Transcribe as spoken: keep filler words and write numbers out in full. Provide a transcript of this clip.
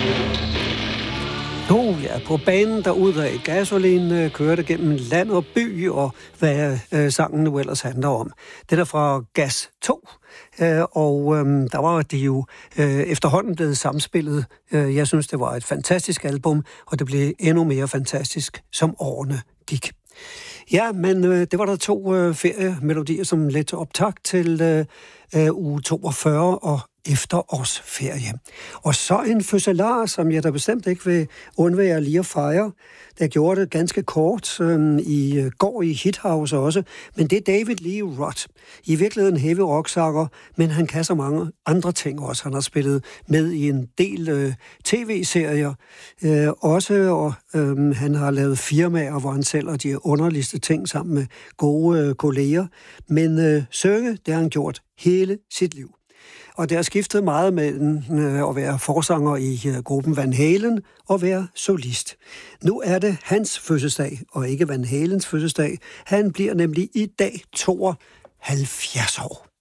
Oh ja, på banen derudad. Gasolin kørte gennem land og by, og hvad øh, sangen nu ellers handler om. Det er fra Gas to, øh, og øh, der var det jo øh, efterhånden blevet samspillet. Øh, jeg synes, det var et fantastisk album, og det blev endnu mere fantastisk, som årene gik. Ja, men øh, det var der to øh, feriemelodier, som ledte til optakt til øh, øh, uge toogfyrre og efterårsferie. Og så en fødselar, som jeg da bestemt ikke vil undvære lige at fejre. Der gjorde det ganske kort øh, i øh, går i Hithouse også, men det er David Lee Roth. I virkeligheden heavy rocksanger, men han kan så mange andre ting også. Han har spillet med i en del øh, tv-serier øh, også, og øh, han har lavet firmaer, hvor han sælger de underligste ting sammen med gode øh, kolleger. Men øh, synge, det har han gjort hele sit liv. Og det har skiftet meget mellem øh, at være forsanger i øh, gruppen Van Halen og være solist. Nu er det hans fødselsdag, og ikke Van Halens fødselsdag. Han bliver nemlig i dag tooghalvfjerds år.